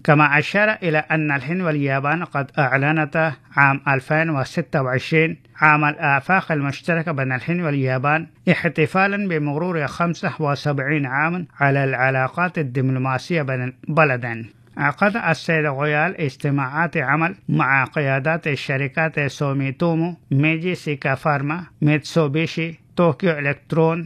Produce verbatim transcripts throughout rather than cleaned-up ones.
كما أشار إلى أن الهند واليابان قد أعلنتا عام ألفين وستة وعشرين عام الآفاق المشتركة بين الهند واليابان احتفالا بمرور خمسة وسبعين عاما على العلاقات الدبلوماسية بين البلدين. عقد السيد غويال اجتماعات عمل مع قيادات الشركات سوميتومو، ميجي سيكا فارما، ميتسوبيشي، طوكيو إلكترون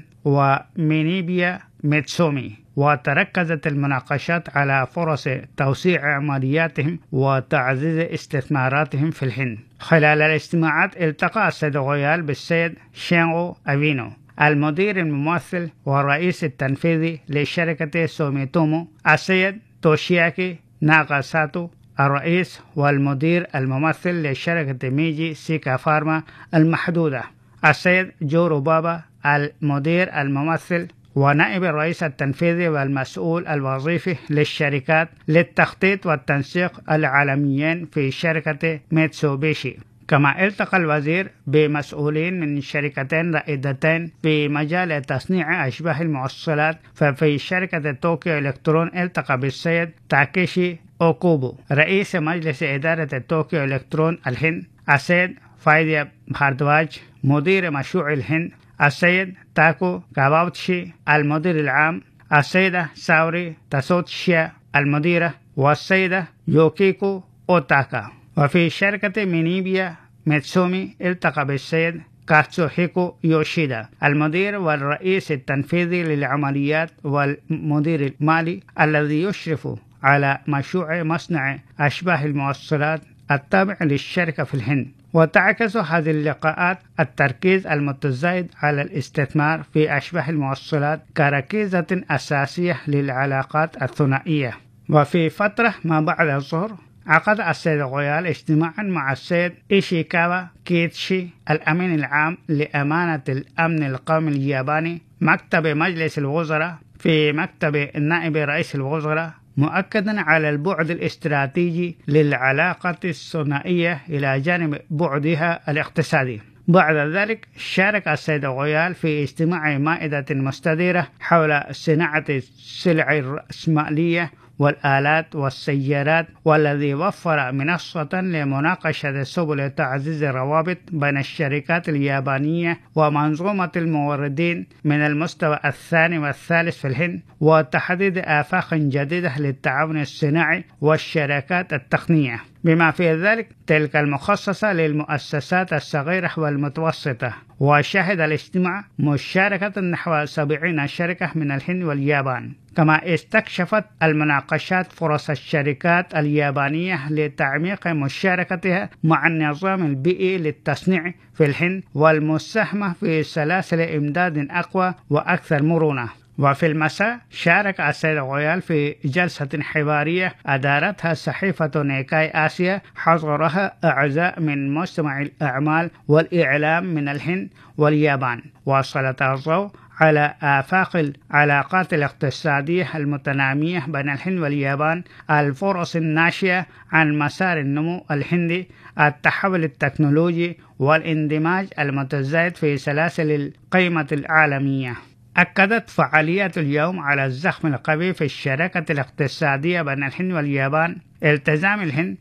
ومينيبيا ميتسومي، وتركزت المناقشات على فرص توسيع عملياتهم وتعزيز استثماراتهم في الهند. خلال الاجتماعات التقى السيد غويال بالسيد شينغو أبينو المدير الممثل والرئيس التنفيذي لشركة سوميتومو، السيد توشياكي ناغاساتو الرئيس والمدير الممثل لشركة ميجي سيكا فارما المحدودة، السيد جورو بابا المدير الممثل ونائب الرئيس التنفيذي والمسؤول الوظيفي للشركات للتخطيط والتنسيق العالميين في شركة ميتسوبيشي. كما التقى الوزير بمسؤولين من شركتين رائدتين في مجال تصنيع أشباه الموصلات، ففي شركة طوكيو إلكترون التقى بالسيد تاكيشي أوكوبو رئيس مجلس إدارة طوكيو إلكترون الهند، السيد فايديا بهاردواج مدير مشروع الهند، السيد تاكو كاباوتشي المدير العام، السيدة ساوري تاسوتشيا المديرة، والسيدة يوكيكو أوتاكا. وفي شركة مينيبيا ميتسومي التقى بالسيد كاتسوهيكو يوشيدا المدير والرئيس التنفيذي للعمليات والمدير المالي الذي يشرف على مشروع مصنع أشباه الموصلات التابع للشركة في الهند. وتعكس هذه اللقاءات التركيز المتزايد على الاستثمار في أشباه الموصلات كركيزة أساسية للعلاقات الثنائية. وفي فترة ما بعد الظهر عقد السيد غويال اجتماعا مع السيد إيشيكاوا كيتشي الأمين العام لأمانة الأمن القومي الياباني مكتب مجلس الوزراء في مكتب نائب رئيس الوزراء، مؤكدا على البعد الاستراتيجي للعلاقة الثنائية إلى جانب بعدها الاقتصادي. بعد ذلك شارك السيد غويال في اجتماع مائدة مستديرة حول صناعة السلع الرأسمالية والآلات والسيارات، والذي وفر منصة لمناقشة سبل تعزيز الروابط بين الشركات اليابانية ومنظومة الموردين من المستوى الثاني والثالث في الهند، وتحديد آفاق جديدة للتعاون الصناعي والشركات التقنية، بما في ذلك تلك المخصصة للمؤسسات الصغيرة والمتوسطة. وشهد الاجتماع مشاركة نحو سبعين شركة من الهند واليابان. كما استكشفت المناقشات فرص الشركات اليابانية لتعميق مشاركتها مع النظام البيئي للتصنيع في الهند والمساهمة في سلاسل إمداد أقوى وأكثر مرونة. وفي المساء شارك السيد غويال في جلسة حوارية أدارتها صحيفة نيكاي آسيا حضرها أعزاء من مجتمع الأعمال والإعلام من الهند واليابان، وسلط الضوء على آفاق العلاقات الاقتصادية المتنامية بين الهند واليابان، الفرص الناشئة عن مسار النمو الهندي، التحول التكنولوجي والاندماج المتزايد في سلاسل القيمة العالمية. أكدت فعاليات اليوم على الزخم القوي في الشراكة الاقتصادية بين الهند واليابان، التزام الهند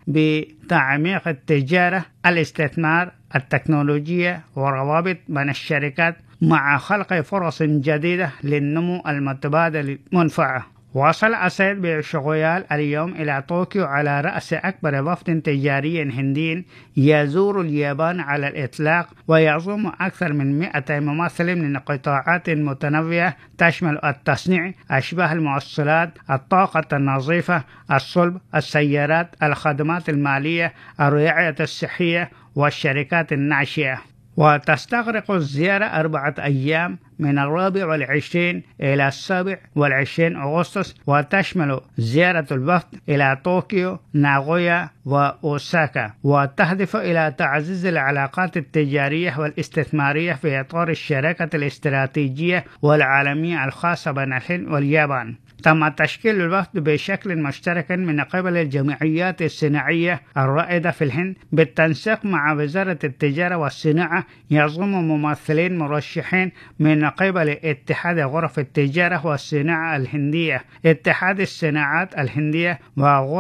بتعميق التجارة، الاستثمار، التكنولوجيا وروابط بين الشركات مع خلق فرص جديدة للنمو المتبادل المنفعة. وصل السيد غويال اليوم إلى طوكيو على رأس أكبر وفد تجاري هندي يزور اليابان على الإطلاق، ويضم أكثر من مئة ممثل من قطاعات متنوعة تشمل التصنيع، أشباه الموصلات، الطاقة النظيفة، الصلب، السيارات، الخدمات المالية، الرعاية الصحية والشركات الناشئة. وتستغرق الزيارة أربعة أيام من الرابع والعشرين إلى السابع والعشرين أغسطس، وتشمل زيارة الوفد إلى طوكيو، ناغويا وأوساكا، وتهدف إلى تعزيز العلاقات التجارية والاستثمارية في إطار الشراكة الاستراتيجية والعالمية الخاصة بين الهند واليابان. تم تشكيل الوفد بشكل مشترك من قبل الجمعيات الصناعية الرائدة في الهند بالتنسيق مع وزارة التجارة والصناعة، يضم ممثلين مرشحين من قبل اتحاد غرف التجارة والصناعة الهندية، اتحاد الصناعات الهندية، وغرف